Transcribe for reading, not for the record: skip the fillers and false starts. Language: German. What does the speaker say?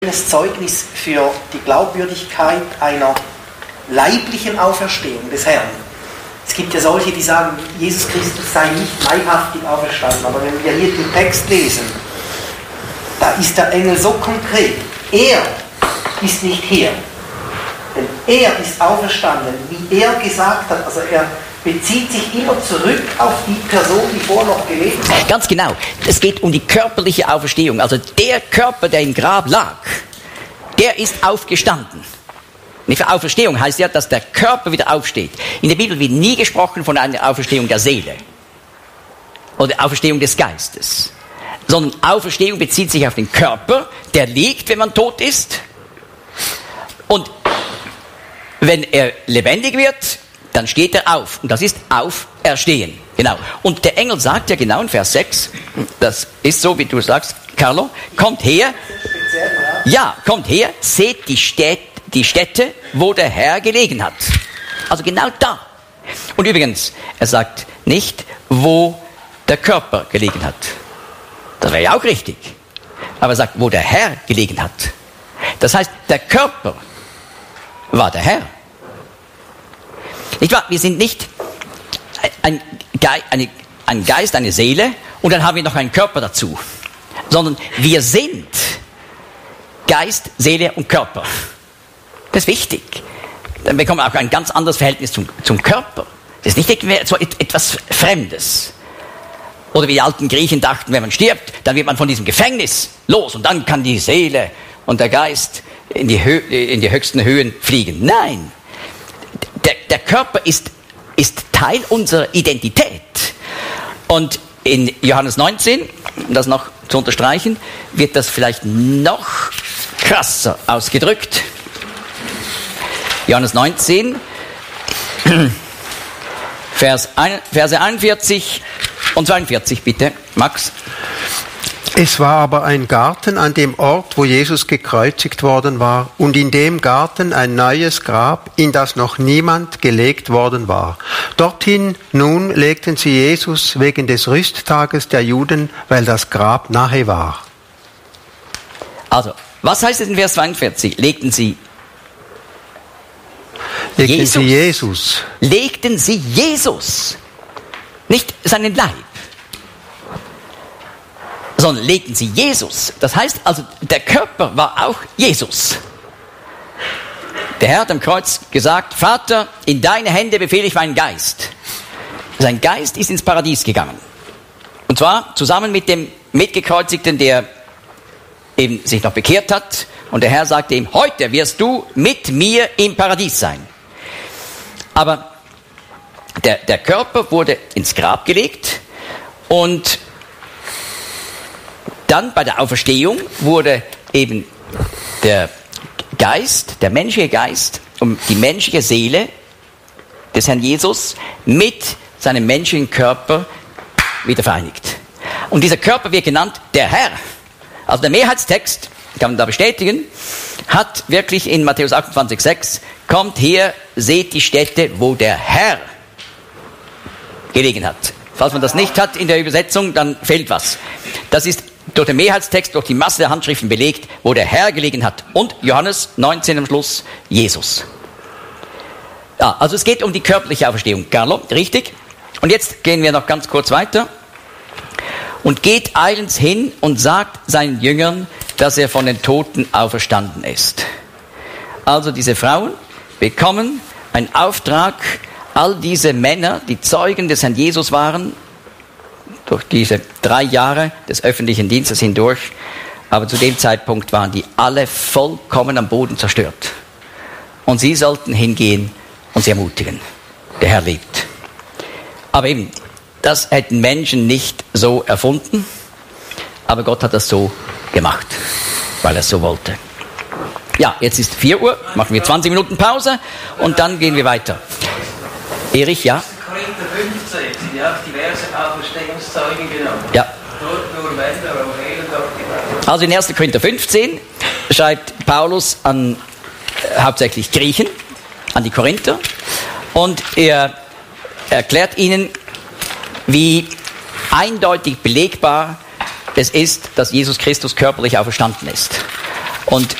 Zeugnis für die Glaubwürdigkeit einer leiblichen Auferstehung des Herrn. Es gibt ja solche, die sagen, Jesus Christus sei nicht leibhaftig auferstanden, aber wenn wir hier den Text lesen, da ist der Engel so konkret, er ist nicht hier, denn er ist auferstanden, wie er gesagt hat, also er bezieht sich immer zurück auf die Person, die vorher noch gelebt hat. Ganz genau. Es geht um die körperliche Auferstehung. Also der Körper, der im Grab lag, der ist aufgestanden. Nicht für Auferstehung heißt ja, dass der Körper wieder aufsteht. In der Bibel wird nie gesprochen von einer Auferstehung der Seele oder Auferstehung des Geistes, sondern Auferstehung bezieht sich auf den Körper, der liegt, wenn man tot ist. Und wenn er lebendig wird, dann steht er auf. Und das ist Auferstehen. Genau. Und der Engel sagt ja genau in Vers 6, das ist so, wie du sagst, Carlo, kommt her. Ja, kommt her, seht die Stätte, wo der Herr gelegen hat. Also genau da. Und übrigens, er sagt nicht, wo der Körper gelegen hat. Das wäre ja auch richtig. Aber er sagt, wo der Herr gelegen hat. Das heißt, der Körper war der Herr. Nicht wahr? Wir sind nicht ein Geist, eine Seele und dann haben wir noch einen Körper dazu. Sondern wir sind Geist, Seele und Körper. Das ist wichtig. Dann bekommen wir auch ein ganz anderes Verhältnis zum Körper. Das ist nicht so etwas Fremdes. Oder wie die alten Griechen dachten, wenn man stirbt, dann wird man von diesem Gefängnis los und dann kann die Seele und der Geist in die höchsten Höhen fliegen. Nein. Der Körper ist Teil unserer Identität. Und in Johannes 19, um das noch zu unterstreichen, wird das vielleicht noch krasser ausgedrückt. Johannes 19, Verse 41 und 42, bitte, Max. Es war aber ein Garten an dem Ort, wo Jesus gekreuzigt worden war, und in dem Garten ein neues Grab, in das noch niemand gelegt worden war. Dorthin nun legten sie Jesus wegen des Rüsttages der Juden, weil das Grab nahe war. Also, was heißt es in Vers 42? Legten sie Jesus. Legten sie Jesus. Nicht seinen Leib, sondern legten sie Jesus. Das heißt also, der Körper war auch Jesus. Der Herr hat am Kreuz gesagt, Vater, in deine Hände befehle ich meinen Geist. Sein Geist ist ins Paradies gegangen. Und zwar zusammen mit dem Mitgekreuzigten, der eben sich noch bekehrt hat. Und der Herr sagte ihm, heute wirst du mit mir im Paradies sein. Aber der Körper wurde ins Grab gelegt und dann bei der Auferstehung wurde eben der Geist, der menschliche Geist und die menschliche Seele des Herrn Jesus mit seinem menschlichen Körper wieder vereinigt. Und dieser Körper wird genannt der Herr. Also der Mehrheitstext, kann man da bestätigen, hat wirklich in Matthäus 28,6, kommt her, seht die Stätte, wo der Herr gelegen hat. Falls man das nicht hat in der Übersetzung, dann fehlt was. Das ist durch den Mehrheitstext, durch die Masse der Handschriften belegt, wo der Herr gelegen hat. Und Johannes 19 am Schluss, Jesus. Ja, also es geht um die körperliche Auferstehung. Carlo, richtig? Und jetzt gehen wir noch ganz kurz weiter. Und geht eilends hin und sagt seinen Jüngern, dass er von den Toten auferstanden ist. Also diese Frauen bekommen einen Auftrag, all diese Männer, die Zeugen des Herrn Jesus waren, durch diese 3 Jahre des öffentlichen Dienstes hindurch, aber zu dem Zeitpunkt waren die alle vollkommen am Boden zerstört. Und sie sollten hingehen und sie ermutigen. Der Herr lebt. Aber eben, das hätten Menschen nicht so erfunden, aber Gott hat das so gemacht, weil er es so wollte. Ja, jetzt ist 4 Uhr, machen wir 20 Minuten Pause und dann gehen wir weiter. Erich, ja? Korinther 15 sind ja auch diverse Auferstehungszeugen genommen. Ja. Dort nur Männer, aber fehlen dort die. Also in 1. Korinther 15 schreibt Paulus an hauptsächlich Griechen, an die Korinther, und er erklärt ihnen, wie eindeutig belegbar es ist, dass Jesus Christus körperlich auferstanden ist. Und